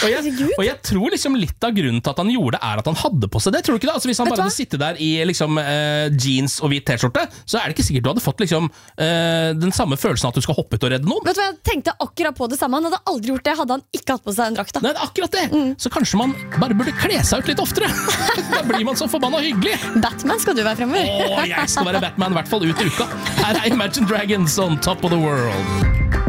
Og jeg tror liksom litt av grunnen til at han gjorde det at han hadde på seg det. Tror du ikke det? Altså, hvis han bare hadde sittet der i liksom, jeans og hvit t-skjorte, så det ikke sikkert du hadde fått liksom, den samme følelsen at du skal hoppe ut og redde noen. Vet du hva, jeg tenkte akkurat på det samme. Han hadde aldri gjort det, hadde han ikke hatt på seg en drakt. Nei, det akkurat det. Så kanskje man bare burde kle seg ut litt oftere. Da blir man så forbanna hyggelig. Batman skal du være fremover. Jeg skal være Batman, i hvert fall ut i uka. Her Imagine Dragons on Top of the World.